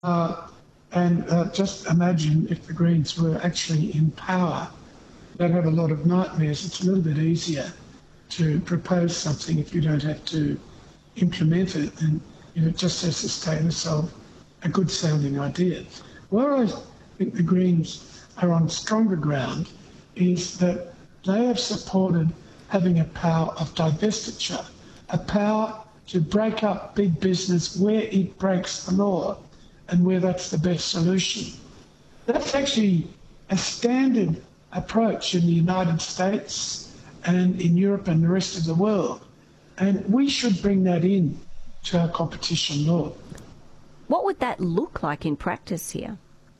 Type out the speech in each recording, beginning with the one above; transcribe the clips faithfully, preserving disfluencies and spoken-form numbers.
Uh, and uh, just imagine if the Greens were actually in power. They'd have a lot of nightmares. It's a little bit easier to propose something if you don't have to implement it, and you know, it just has the status of a good sounding idea. Where I think the Greens are on stronger ground is that they have supported having a power of divestiture, a power to break up big business where it breaks the law and where that's the best solution. That's actually a standard approach in the United States and in Europe and the rest of the world. And we should bring that in to our competition law. What would that look like in practice here?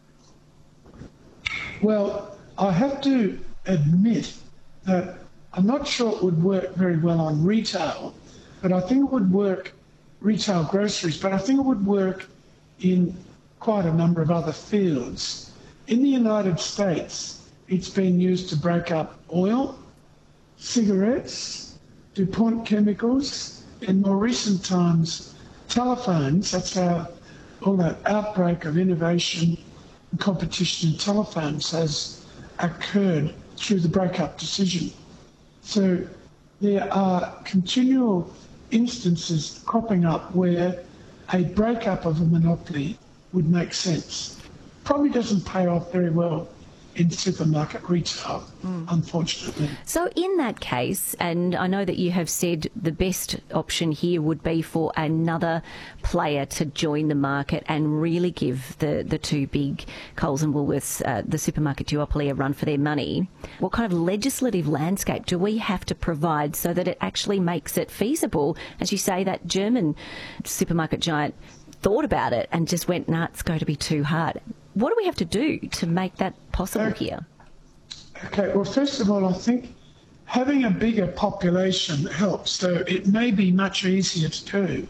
Well, I have to admit that I'm not sure it would work very well on retail, but I think it would work, retail groceries, but I think it would work in quite a number of other fields. In the United States, it's been used to break up oil, cigarettes, DuPont chemicals, in more recent times, telephones. That's how all that outbreak of innovation and competition in telephones has occurred through the breakup decision. So there are continual instances cropping up where a breakup of a monopoly would make sense. Probably doesn't pay off very well in supermarket retail, mm. unfortunately. So in that case, and I know that you have said the best option here would be for another player to join the market and really give the, the two big, Coles and Woolworths, uh, the supermarket duopoly, a run for their money. What kind of legislative landscape do we have to provide so that it actually makes it feasible? As you say, that German supermarket giant thought about it and just went, nah, it's going to be too hard. What do we have to do to make that possible okay. here? Okay, well, first of all, I think having a bigger population helps. So it may be much easier to do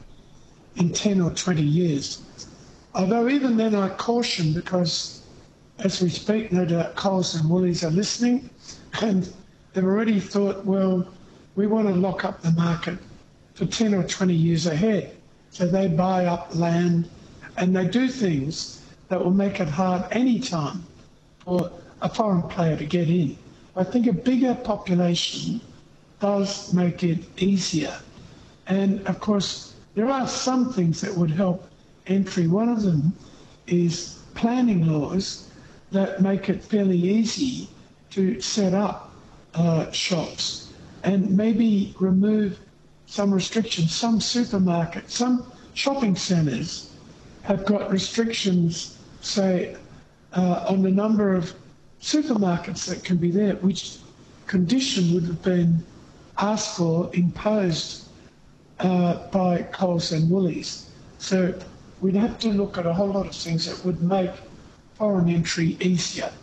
in ten or twenty years. Although even then I caution, because as we speak, no doubt Coles and Woolies are listening, and they've already thought, well, we want to lock up the market for ten or twenty years ahead. So they buy up land and they do things that will make it hard any time for a foreign player to get in. I think a bigger population does make it easier. And of course, there are some things that would help entry. One of them is planning laws that make it fairly easy to set up uh, shops and maybe remove some restrictions. Some supermarkets, some shopping centres have got restrictions, say, uh, on the number of supermarkets that can be there, which condition would have been asked for, imposed uh, by Coles and Woolies. So we'd have to look at a whole lot of things that would make foreign entry easier.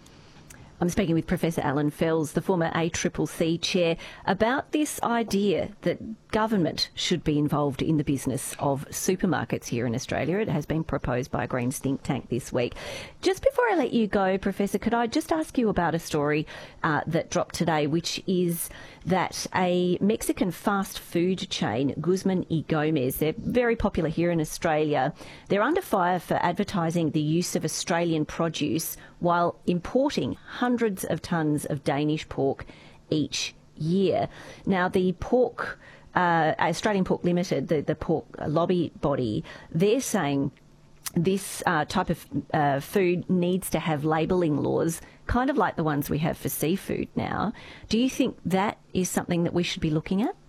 I'm speaking with Professor Alan Fels, the former A C C C chair, about this idea that government should be involved in the business of supermarkets here in Australia. It has been proposed by a Greens think tank this week. Just before I let you go, Professor, could I just ask you about a story uh, that dropped today, which is that a Mexican fast food chain, Guzman y Gomez, they're very popular here in Australia. They're under fire for advertising the use of Australian produce while importing hundreds of tonnes of Danish pork each year. Now, the pork, uh, Australian Pork Limited, the, the pork lobby body, they're saying this uh, type of uh, food needs to have labelling laws, kind of like the ones we have for seafood now. Do you think that is something that we should be looking at?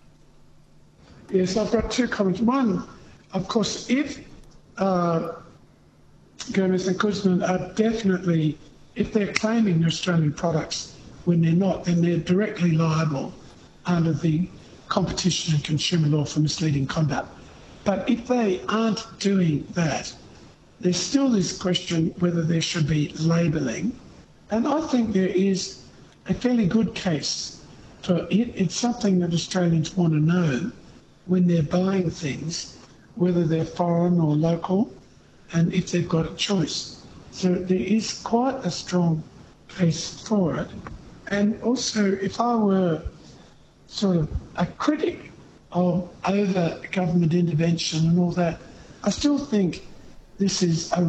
Yes, I've got two comments. One, of course, if uh, Gomez and Guzman are definitely, if they're claiming Australian products when they're not, then they're directly liable under the competition and consumer law for misleading conduct. But if they aren't doing that, there's still this question whether there should be labelling. And I think there is a fairly good case for it. It's something that Australians want to know when they're buying things, whether they're foreign or local, and if they've got a choice. So there is quite a strong case for it. And also, if I were sort of a critic of over government intervention and all that, I still think this is a